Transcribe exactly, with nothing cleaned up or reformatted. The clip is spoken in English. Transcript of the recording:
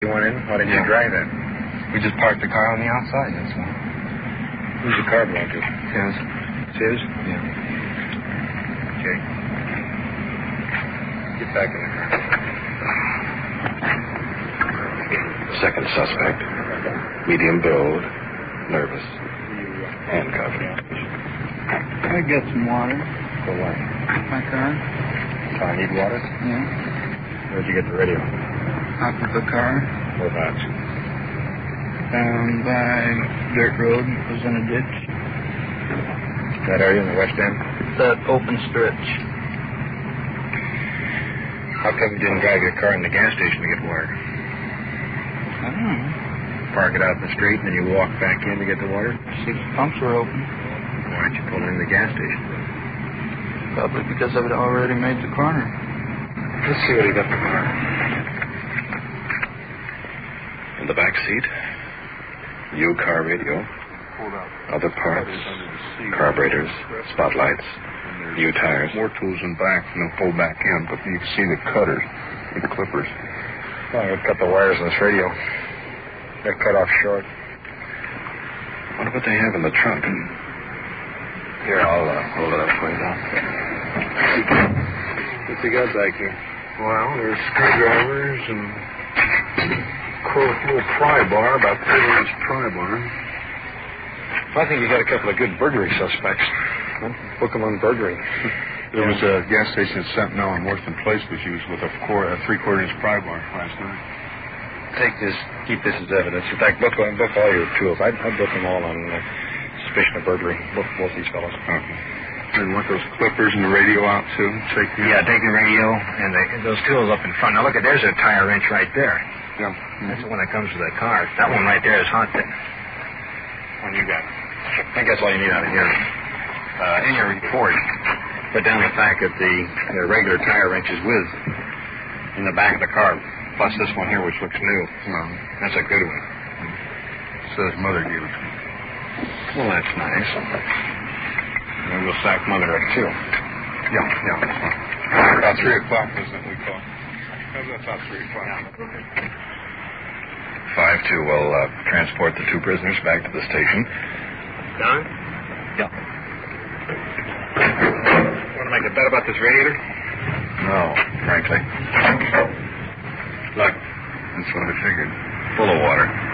You went in? Why didn't yeah. you drive in? We just parked the car on the outside, that's all. Who's the car belong to? His. It's his? Yeah. Okay. Get back in the car. Second suspect. Medium build. Nervous. Handcuffed. I got some water. For what? My car. Oh, I need water? Yeah. Where'd you get the radio? Out of the car. Whereabouts? Down by dirt road. It was in a ditch. That area in the west end? That open stretch. How come you didn't drive your car in the gas station to get water? I don't know. Park it out in the street and then you walk back in to get the water? See if the pumps were open. Why aren't you pulling in the gas station? Probably because I've already made the corner. Let's see what he got in the car. In the back seat, new car radio, other parts, carburetors, spotlights, new tires. More tools in back and they'll pull back in, but you can see the cutters, the clippers. Oh, I cut the wires on this radio. They're cut off short. Wonder what they have in the trunk. Here, I'll uh, hold it up for you now. What's he got back here? Well, there's screwdrivers and a little pry bar, about thirty inch pry bar. I think you got a couple of good burglary suspects. Book them on burglary. There was a gas station at Sentinel and Worston Place was used with a, four, a three-quarter inch pry bar last night. Take this, keep this as evidence. In fact, book, book all your tools. I'd, I'd book them all on uh, suspicion of burglary. Book both these fellows. Okay. And want those clippers and the radio out, too? Take the... Yeah, take the radio and the, those tools up in front. Now, look, at there's a tire wrench right there. Yeah. Mm-hmm. That's the one that comes with the car. That one right there is hot then. One you got. I think that's all you need out of here. Uh, in your report, put down the fact that the, the regular tire wrench is with in the back of the car, plus this one here, which looks new. Well, that's a good one. Says mother gave it to me. Well, that's nice. Maybe we'll sack mother up, too. Yeah, yeah. About three o'clock, isn't it, we call? That's about three o'clock. five two will uh, transport the two prisoners back to the station. Don? Yeah. Want to make a bet about this radiator? No, frankly. Look, that's what I figured. Full of water.